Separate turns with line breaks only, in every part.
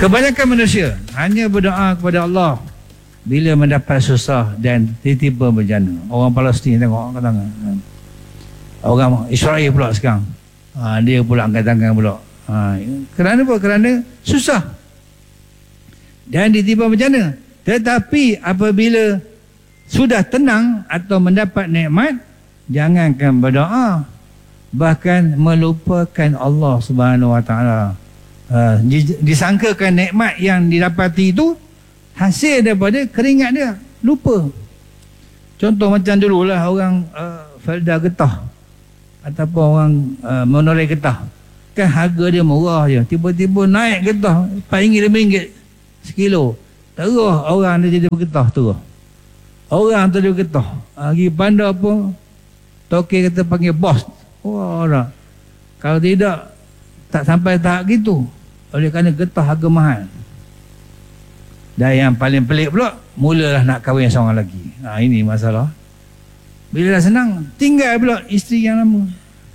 Kebanyakan manusia hanya berdoa kepada Allah bila mendapat susah dan tiba-tiba bencana. Orang Palestin tengok angkat tangan. Orang Israel pula sekarang, dia pula angkat tangan pula. Kerana apa? Kerana susah dan tiba-tiba bencana. Tetapi apabila sudah tenang atau mendapat nikmat, jangankan berdoa, bahkan melupakan Allah Subhanahu Wa Taala. Disangkakan nikmat yang didapati itu hasil daripada keringat dia, lupa. Contoh macam dululah orang Felda Getah ataupun orang Monoleh Getah, kan harga dia murah je, tiba-tiba naik getah RM4, RM5 sekilo. Terus orang dia jadi bergetah terus. Orang tu dia bergetah. Pergi bandar pun toke kata panggil bos. Wah, orang. Kalau tidak, tak sampai tahap gitu. Oleh kerana getah harga mahal. Dan yang paling pelik pula, mulalah nak kahwin seorang lagi. Ini masalah. Bila dah senang, tinggal pula isteri yang lama.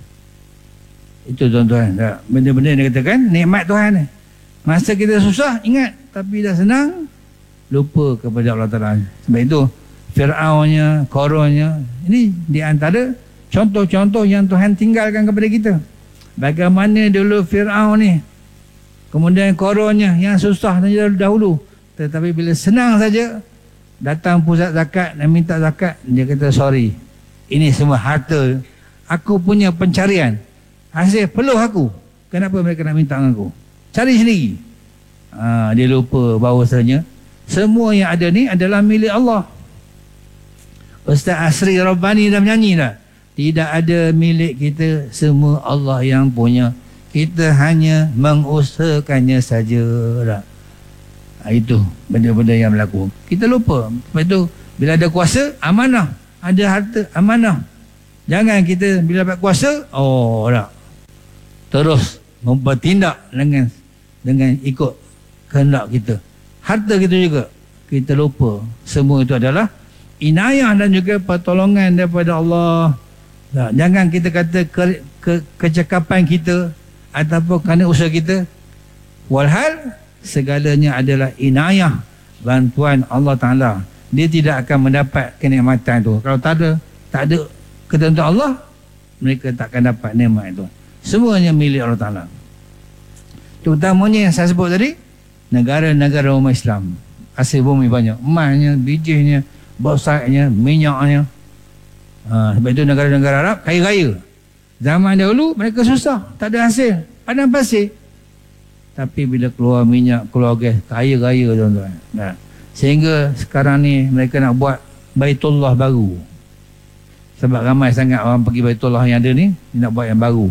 Itu tuan-tuan. Benda-benda yang dikatakan nikmat Tuhan ni. Masa kita susah, ingat. Tapi dah senang, lupa kepada Allah Ta'ala. Sebab itu Fir'aunnya, Korunnya, ini di antara contoh-contoh yang Tuhan tinggalkan kepada kita. Bagaimana dulu Fir'aun ni, kemudian Korunnya yang susah dahulu, tetapi bila senang saja datang pusat zakat dan minta zakat, dia kata sorry, ini semua harta aku punya pencarian, hasil peluh aku, kenapa mereka nak minta dengan aku, cari sendiri. Dia lupa bahawasanya semua yang ada ni adalah milik Allah. Ustaz Asri Rabbani dah menyanyi dah, tidak ada milik kita, semua Allah yang punya, kita hanya mengusahakannya saja dah. Itu benda-benda yang berlaku, kita lupa. Sebab itu bila ada kuasa, amanah, ada harta, amanah. Jangan kita bila dapat kuasa, dah terus bertindak dengan ikut kehendak kita. Harta kita juga kita lupa. Semua itu adalah inayah dan juga pertolongan daripada Allah. Jangan kita kata kecekapan kita ataupun kerana usaha kita. Walhal segalanya adalah inayah, bantuan Allah Ta'ala. Dia tidak akan mendapat kenikmatan itu. Kalau tak ada ketentuan Allah, mereka tak akan dapat nikmat itu. Semuanya milik Allah Ta'ala. Terutamanya yang saya sebut tadi, negara-negara umat Islam, hasil bumi banyak, emasnya, bijihnya, bauxite-nya, minyaknya. Sebab itu negara-negara Arab kaya raya. Zaman dahulu mereka susah, tak ada hasil, padang pasir. Tapi bila keluar minyak, keluar gas, kaya raya tuan-tuan. Sehingga sekarang ni mereka nak buat Baitullah baru. Sebab ramai sangat orang pergi Baitullah yang ada ni, dia nak buat yang baru.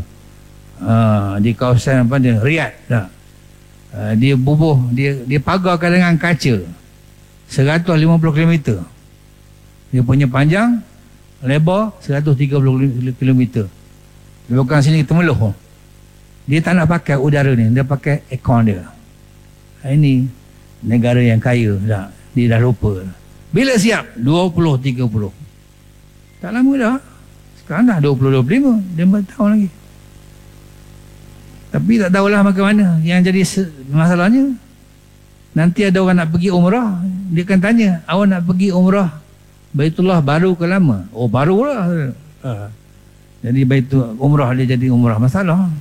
Di kawasan apa dia, Riyadh dah. Dia bubuh, dia pagarkan dengan kaca 150 km. Dia punya panjang, lebar 130 km. Bukan sini Temeloh. Dia tak nak pakai udara ni, dia pakai aircon dia. Ini negara yang kaya dah. Dia dah lupa. Bila siap? 20-30. Tak lama dah. Sekarang dah 20-25, 5 tahun lagi. Tapi tak tahulah bagaimana. Yang jadi masalahnya, nanti ada orang nak pergi umrah, dia akan tanya, awak nak pergi umrah Baitullah baru ke lama? Oh, barulah. Jadi Baitul umrah dia jadi umrah, masalah.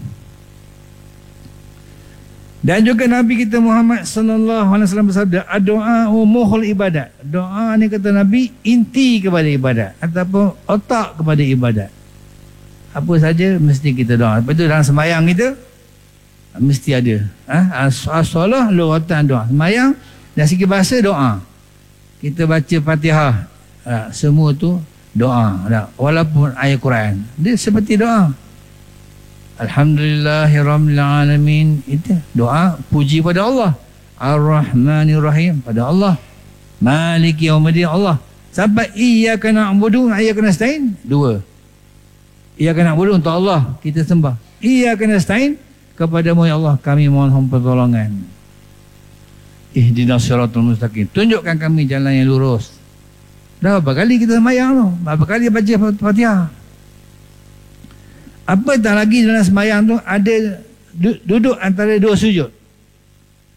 Dan juga Nabi kita Muhammad sallallahu alaihi wasallam bersabda, doa umuhul ibadat. Doa ni kata Nabi inti kepada ibadat ataupun otak kepada ibadat. Apa saja mesti kita doa. Lepas tu dalam sembahyang kita mesti ada as-salah lughatan doa. Sembahyang dari segi bahasa doa. Kita baca Fatihah, semua tu doa. Walaupun ayat Quran, dia seperti doa. Alhamdulillahirabbil alamin, itu doa puji pada Allah. Ar-Rahmanir-Rahim pada Allah. Maliki yaumiddin Allah. Sampai iyyaka na'budu wa iyyaka nasta'in, dua. Iyyaka na'budu untuk Allah kita sembah. Iyyaka nasta'in, kepadamu ya Allah kami mohon pertolongan. Ihdinas siratal mustaqim, tunjukkan kami jalan yang lurus. Dah berapa kali kita sembahyang tu? Berapa kali baca Fatihah? Apa tak lagi dalam sembahyang tu ada duduk antara dua sujud.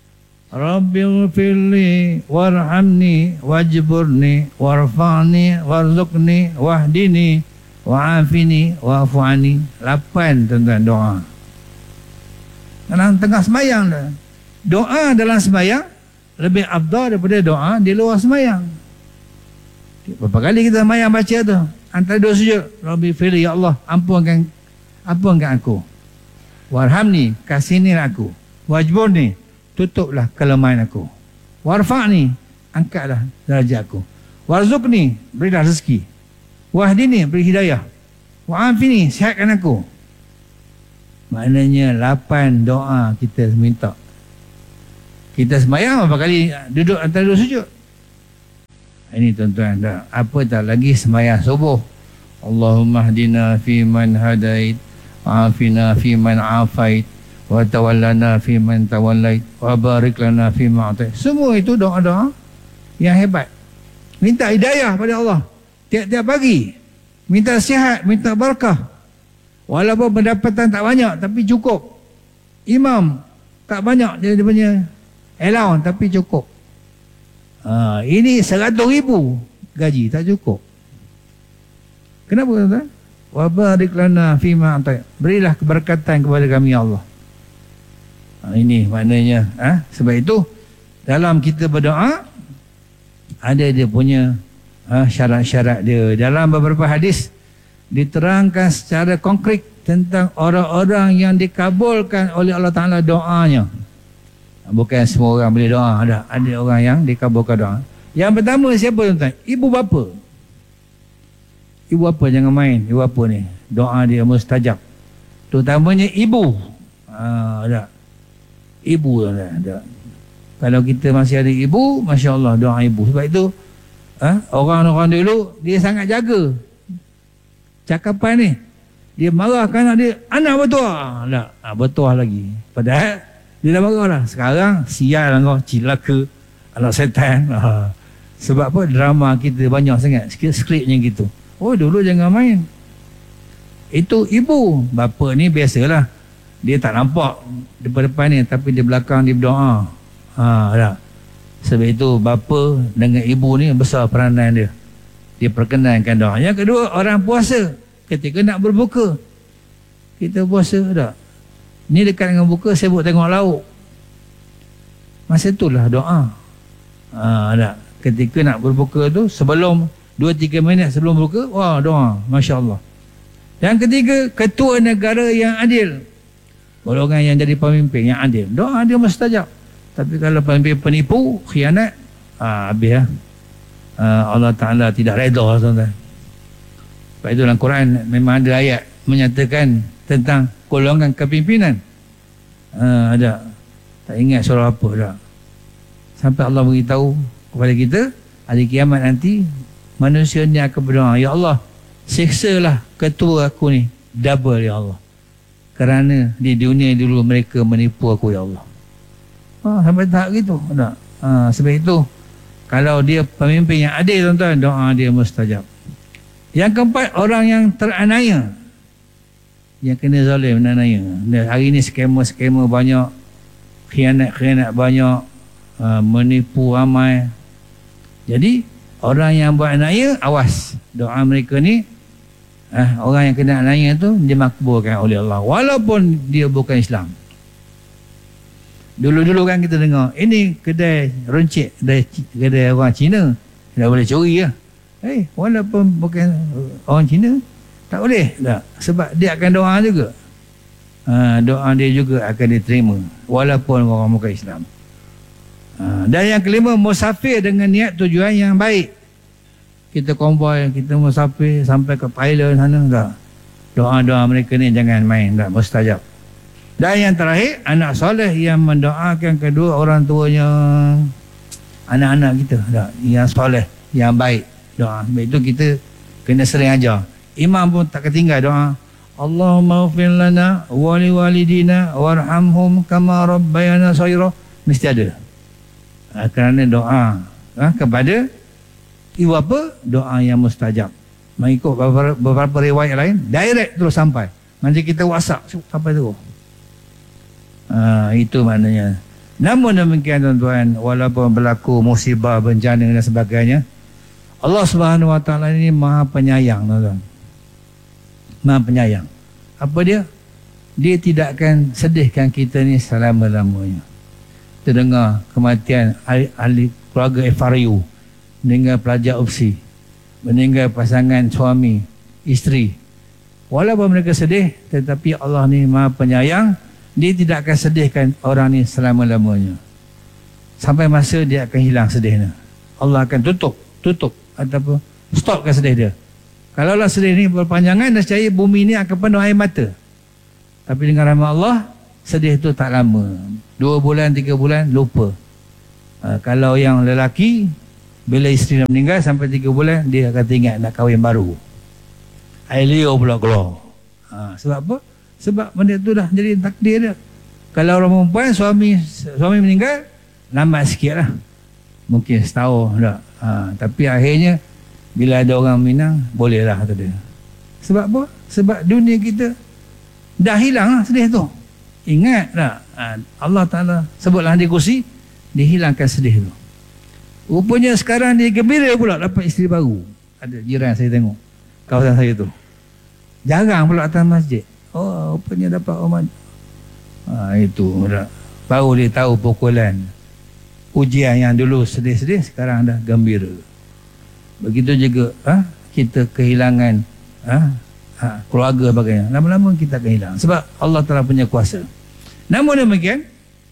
Rabbighfirli warhamni wajburni warfa'ni warzuqni wahdini wa'afini wa'fu'ani. 8 tuan-tuan doa. Dalam tengah semayang dah. Doa dalam semayang lebih afdal daripada doa di luar semayang. Berapa kali kita semayang baca tu? Antara 2 sujud. Rabbighfirli, ya Allah, ampunkan aku. Warhamni, kasihnilah aku. Wajburni, tutuplah kelemahan aku. Warfa'ni, angkatlah darjat aku. Warzuqni, berilah rezeki. Wahdini, beri hidayah. Wa'afini, sihatkan aku. Maknanya 8 doa kita minta. Kita semayang berapa kali duduk antara 2 sujud? Ini tuan-tuan, apa tak lagi semayang subuh. Allahumma hdina fi man hadait, wa'afina fi man afait, wa tawallana fi man tawallait, wa barik lana fi ma atait. Semua itu doa-doa yang hebat. Minta hidayah pada Allah tiap-tiap pagi. Minta sihat, minta barakah. Walaupun pendapatan tak banyak tapi cukup. Imam tak banyak dia punya allowance tapi cukup. Ini 100,000 gaji tak cukup. Kenapa tuan-tuan? Wa barik lana fi ma atait. Berilah keberkatan kepada kami ya Allah. Ini maknanya. Sebab itu dalam kita berdoa ada dia punya syarat-syarat dia. Dalam beberapa hadis diterangkan secara konkret tentang orang-orang yang dikabulkan oleh Allah Ta'ala doanya. Bukan semua orang boleh doa. Ada orang yang dikabulkan doa. Yang pertama siapa tuan-tuan? Ibu bapa. Ibu bapa jangan main. Ibu bapa ni doa dia mustajab. Terutamanya ibu. Ibu tuan-tuan. Kalau kita masih ada ibu, Masya Allah doa ibu. Sebab itu orang-orang dulu dia sangat jaga cakapan ni. Dia marahkan anak dia, anak bertuah. Bertuah lagi. Padahal dia dah marah lah. Sekarang sial kau, cilaka, anak setan. Sebab apa? Drama kita banyak sangat, skripnya gitu. Oh dulu jangan main. Itu ibu. Bapa ni biasalah, dia tak nampak depan-depan ni, tapi di belakang dia berdoa. Sebab itu bapa dengan ibu ni besar peranan dia. Dia perkenankan doa. Yang kedua, orang puasa ketika nak berbuka. Kita puasa tak? Ni dekat dengan buka, sibuk tengok lauk. Masa itulah doa. Ketika nak berbuka tu, sebelum 2-3 minit sebelum buka, wah doa, Masya Allah. Yang ketiga, ketua negara yang adil. Golongan yang jadi pemimpin yang adil, doa dia mustajab. Tapi kalau pemimpin penipu, khianat, habis lah. Allah Ta'ala tidak reda, tuan-tuan. Sebab itu dalam Quran memang ada ayat menyatakan tentang golongan kepimpinan. Ada. Tak ingat surah apa dah. Sampai Allah beritahu kepada kita, hari kiamat nanti manusia ni akan berdoa, ya Allah, siksalah ketua aku ni double ya Allah. Kerana di dunia dulu mereka menipu aku ya Allah. Sampai tahap gitu. Sebab itu kalau dia pemimpin yang adil, tuan-tuan, doa dia mustajab. Yang keempat, orang yang teranaya, yang kena zalim, menanaya. Hari ni skema-skema banyak, khianat-khianat banyak, menipu ramai. Jadi orang yang buat anaya, awas. Doa mereka ni, orang yang kena anaya tu dimakbulkan oleh Allah, walaupun dia bukan Islam. Dulu-dulu kan kita dengar, ini kedai runcit, kedai orang Cina, tak boleh curi lah. Walaupun bukan orang Cina, tak boleh tak? Sebab dia akan doa juga. Doa dia juga akan diterima, walaupun orang bukan Islam. Dan yang kelima, musafir dengan niat tujuan yang baik. Kita konvoi, kita musafir sampai ke Thailand sana, tak? Doa-doa mereka ni jangan main, tak? Mustajab. Dan yang terakhir, anak soleh yang mendoakan kedua orang tuanya, anak-anak kita, tak? Yang soleh, yang baik doa. Sebab itu kita kena sering ajar. Imam pun tak ketinggal doa, Allahumma ghfir lana wa li walidina warhamhum kama rabbayana shaghira. Mesti ada. Kerana doa kepada ibu bapa, doa yang mustajab. Mengikut beberapa riwayat lain, direct terus sampai. Macam kita WhatsApp sampai terus. Itu maknanya. Namun demikian tuan-tuan, walaupun berlaku musibah, bencana dan sebagainya, Allah Subhanahu Wa Taala ini Maha Penyayang, tuan-tuan. Maha Penyayang. Apa dia? Dia tidak akan sedihkan kita ni selama-lamanya. Kita dengar kematian ahli keluarga FRU, meninggal pelajar UPSI, meninggal pasangan suami, isteri. Walaupun mereka sedih, tetapi Allah ni Maha Penyayang. Dia tidak akan sedihkan orang ni selama-lamanya. Sampai masa dia akan hilang sedihnya. Allah akan tutup ataupun stopkan sedih dia. Kalau Allah sedih ni berpanjangan, nescaya bumi ni akan penuh air mata. Tapi dengan rahmat Allah, sedih tu tak lama. 2 bulan, 3 bulan, lupa. Kalau yang lelaki, bila isteri dah meninggal sampai 3 bulan, dia akan ingat nak kahwin baru. Air liur pula keluar. Sebab apa? Sebab benda tu dah jadi takdir dia. Kalau orang perempuan, suami meninggal, lambat sikit lah. Mungkin setahun dah. Tapi akhirnya, bila ada orang Minang, bolehlah kata dia. Sebab apa? Sebab dunia kita dah hilang lah sedih tu. Ingat tak? Allah Ta'ala sebutlah di kursi, dihilangkan sedih tu. Rupanya sekarang dia gembira pula dapat isteri baru. Ada jiran saya tengok, kawasan saya tu. Jarang pula atas masjid. Oh, rupanya dapat orang. Itu dah. Baru dia tahu pukulan. Ujian yang dulu sedih-sedih, sekarang dah gembira. Begitu juga kita kehilangan keluarga bagainya. Lama-lama kita akan hilang. Sebab Allah Ta'ala punya kuasa. Namun demikian,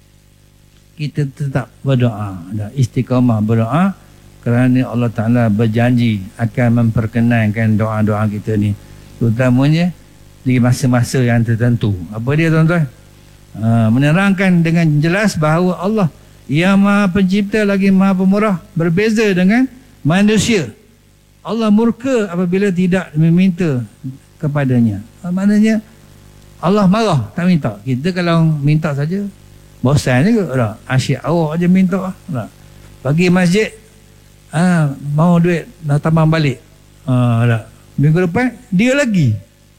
kita tetap berdoa dan istiqamah berdoa, kerana Allah Ta'ala berjanji akan memperkenankan doa-doa kita ni, terutamanya di masa-masa yang tertentu. Apa dia tuan-tuan? Menerangkan dengan jelas bahawa Allah yang Maha Pencipta lagi Maha Pemurah, berbeza dengan manusia. Allah murka apabila tidak meminta kepadanya. Maknanya Allah marah tak minta. Kita kalau minta saja bosan juga dah. Asyik awak aja minta dah. Bagi masjid mau duit nak tambah balik. Dah. Minggu depan dia lagi.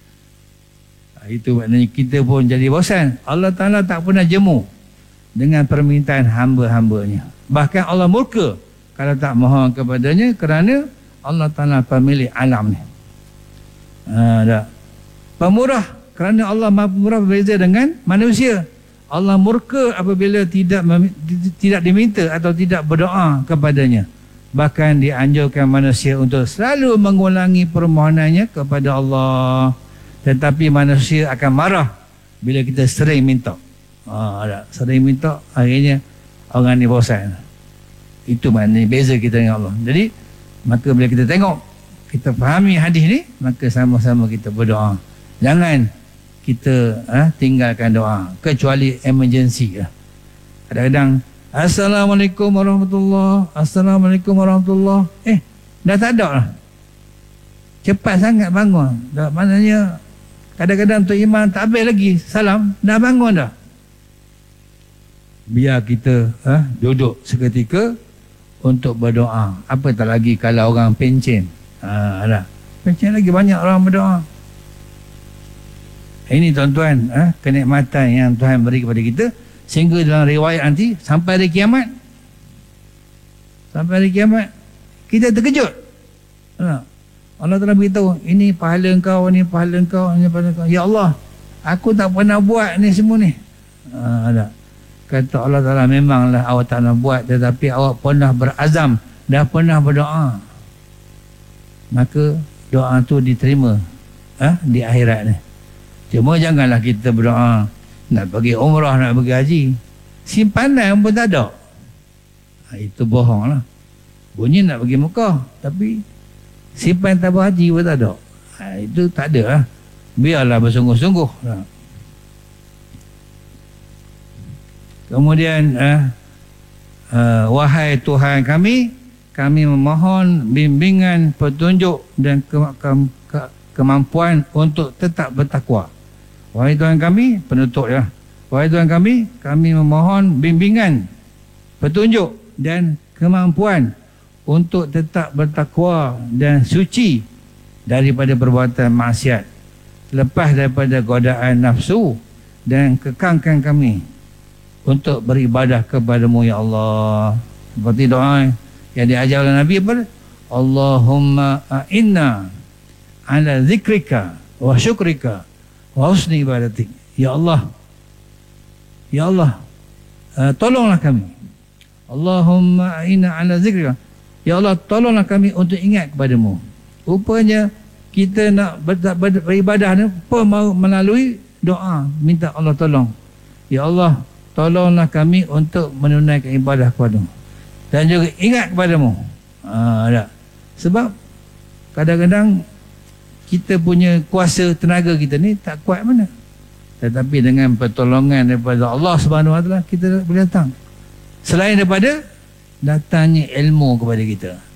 Itu maknanya kita pun jadi bosan. Allah Ta'ala tak pernah jemu dengan permintaan hamba-hambanya. Bahkan Allah murka kalau tak mohon kepadanya, kerana Allah Ta'ala pemilik alam ni. Dah. Pemurah, kerana Allah Maha Pemurah, berbeza dengan manusia. Allah murka apabila tidak diminta atau tidak berdoa kepadanya. Bahkan dianjurkan manusia untuk selalu mengulangi permohonannya kepada Allah. Tetapi manusia akan marah bila kita sering minta. Sering minta, akhirnya orang ni bosan. Itu maknanya beza kita dengan Allah. Jadi, maka bila kita tengok, kita fahami hadis ni, maka sama-sama kita berdoa. Jangan kita tinggalkan doa, kecuali emergency lah. Kadang-kadang, Assalamualaikum warahmatullahi, Assalamualaikum warahmatullahi. Dah tak ada lah. Cepat sangat bangun. Maknanya, kadang-kadang Tok Imam tak habis lagi salam, dah bangun dah. Biar kita duduk seketika untuk berdoa. Apa tak lagi kalau orang pencen. Pencen lagi banyak orang berdoa. Ini tuan-tuan, kenikmatan yang Tuhan beri kepada kita, sehingga dalam riwayat nanti sampai hari kiamat, kita terkejut. Allah Ta'ala beritahu, ini pahala engkau, ini pahala engkau, ini pahala engkau. Ya Allah, aku tak pernah buat ni semua ni. Kata Allah Ta'ala, memanglah awak tak pernah buat, tetapi awak pernah berazam, dah pernah berdoa. Maka doa tu diterima di akhirat ni. Cuma janganlah kita berdoa nak pergi umrah, nak pergi haji, simpanan pun tak ada. Itu bohong lah. Bunyi nak pergi Mekah, tapi simpan tabung haji pun tak ada. Itu tak ada lah. Biarlah bersungguh-sungguh. Kemudian wahai Tuhan kami memohon bimbingan, petunjuk dan kemampuan untuk tetap bertakwa. Wahai Tuhan kami, penutup ya. Wahai Tuhan kami memohon bimbingan, petunjuk dan kemampuan untuk tetap bertakwa dan suci daripada perbuatan maksiat, lepas daripada godaan nafsu, dan kekangkan kami untuk beribadah kepadamu ya Allah. Seperti doa yang diajar oleh Nabi apa? Allahumma a'inna ala zikrika wa syukrika wa husni ibadatik. Ya Allah, ya Allah, tolonglah kami. Allahumma a'inna ala zikrika. Ya Allah, tolonglah kami untuk ingat kepadamu. Rupanya kita nak beribadah ni pun melalui doa, minta Allah tolong. Ya Allah, tolonglah kami untuk menunaikan ibadah kepadamu dan juga ingat kepadamu. Sebab kadang-kadang kita punya kuasa tenaga kita ni tak kuat mana, tetapi dengan pertolongan daripada Allah Subhanahu Wa Taala kita boleh datang. Selain daripada datangnya ilmu kepada kita.